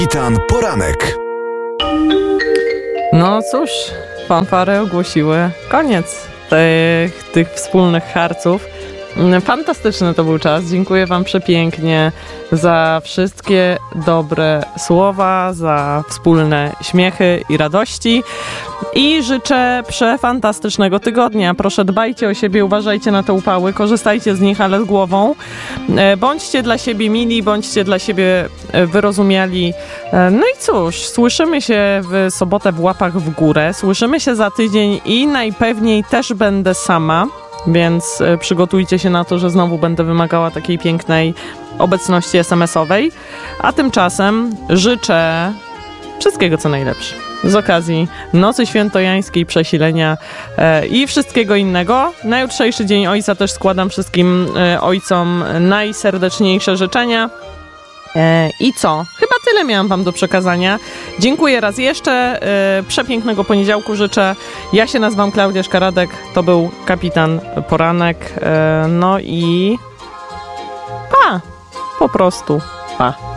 Kapitan Poranek. No cóż, fanfary ogłosiły koniec tych wspólnych harców. Fantastyczny to był czas. Dziękuję wam przepięknie za wszystkie dobre słowa, za wspólne śmiechy i radości. I życzę przefantastycznego tygodnia. Proszę, dbajcie o siebie, uważajcie na te upały, korzystajcie z nich, ale z głową. Bądźcie dla siebie mili, bądźcie dla siebie wyrozumiali. No i cóż, słyszymy się w sobotę w Łapach w Górę. Słyszymy się za tydzień i najpewniej też będę sama. Więc przygotujcie się na to, że znowu będę wymagała takiej pięknej obecności SMS-owej. A tymczasem życzę wszystkiego, co najlepsze. Z okazji Nocy Świętojańskiej, przesilenia i wszystkiego innego. Na jutrzejszy Dzień Ojca też składam wszystkim ojcom najserdeczniejsze życzenia. I co? Chyba tyle miałam wam do przekazania. Dziękuję raz jeszcze. Przepięknego poniedziałku życzę. Ja się nazywam Klaudia Szkaradek. To był Kapitan Poranek. No i pa! Po prostu pa.